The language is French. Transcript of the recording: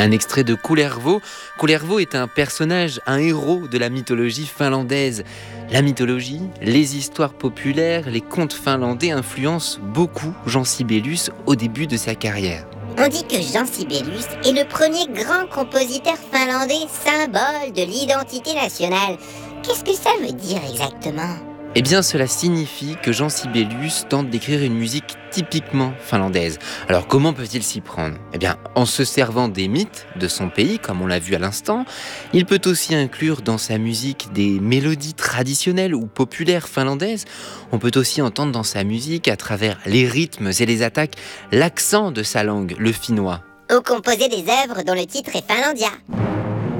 Un extrait de Kullervo. Kullervo est un personnage, un héros de la mythologie finlandaise. La mythologie, les histoires populaires, les contes finlandais influencent beaucoup Jean Sibelius au début de sa carrière. On dit que Jean Sibelius est le premier grand compositeur finlandais, symbole de l'identité nationale. Qu'est-ce que ça veut dire exactement ? Eh bien, cela signifie que Jean Sibelius tente d'écrire une musique typiquement finlandaise. Alors, comment peut-il s'y prendre ? Eh bien, en se servant des mythes de son pays, comme on l'a vu à l'instant, il peut aussi inclure dans sa musique des mélodies traditionnelles ou populaires finlandaises. On peut aussi entendre dans sa musique, à travers les rythmes et les attaques, l'accent de sa langue, le finnois. Ou composer des œuvres dont le titre est Finlandia.